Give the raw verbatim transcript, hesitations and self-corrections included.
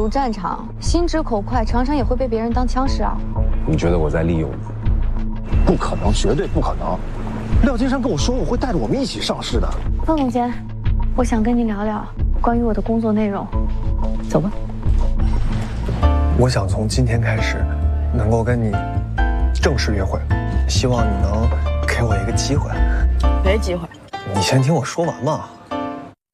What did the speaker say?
如战场，心直口快，常常也会被别人当枪使啊。 你觉得我在利用你？ 不可能，绝对不可能！廖金山跟我说，我会带着我们一起上市的。 方总监，我想跟你聊聊关于我的工作内容，走吧。 我想从今天开始，能够跟你正式约会，希望你能给我一个机会。 没机会。 你先听我说完嘛。